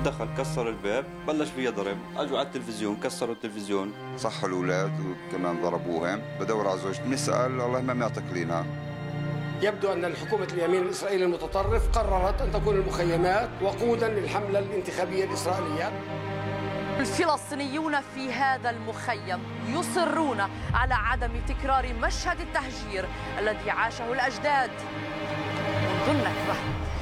دخل كسر الباب، بلش فيها ضرب، اجوا على التلفزيون كسروا التلفزيون، صحوا الاولاد وكمان ضربوهم. بدور على زوجتي بنسال الله ما معتقلينها. يبدو أن الحكومة اليمين الإسرائيلي المتطرف قررت أن تكون المخيمات وقودا للحملة الانتخابية الإسرائيلية. الفلسطينيون في هذا المخيم يصرون على عدم تكرار مشهد التهجير الذي عاشه الأجداد منذ النكبة.